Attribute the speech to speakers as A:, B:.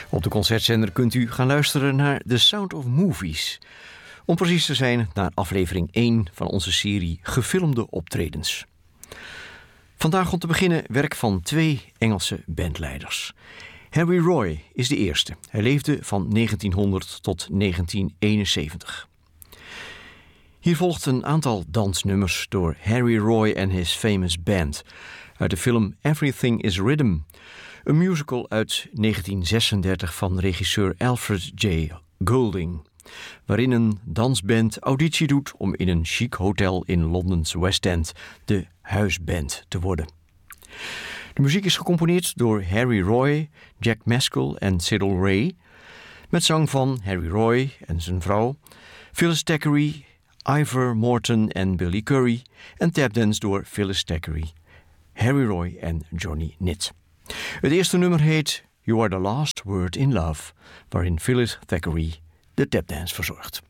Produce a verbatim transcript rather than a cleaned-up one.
A: Op de concertzender kunt u gaan luisteren naar The Sound of Movies. Om precies te zijn naar aflevering één van onze serie Gefilmde optredens. Vandaag om te beginnen werk van twee Engelse bandleiders. Harry Roy is de eerste. Hij leefde van negentienhonderd tot negentien eenenzeventig. Hier volgt een aantal dansnummers door Harry Roy en his famous band uit de film Everything is Rhythm, een musical uit negentien zesendertig van regisseur Alfred J. Goulding, waarin een dansband auditie doet om in een chic hotel in Londens West End de huisband te worden. De muziek is gecomponeerd door Harry Roy, Jack Maskell en Cyril Ray, met zang van Harry Roy en zijn vrouw, Phyllis Thackeray, Ivor Morton en Billy Currie en tapdance door Phyllis Thackeray, Harry Roy en Johnny Nitt. Het eerste nummer heet You Are the Last Word in Love, waarin Phyllis Thackeray de tapdance verzorgt.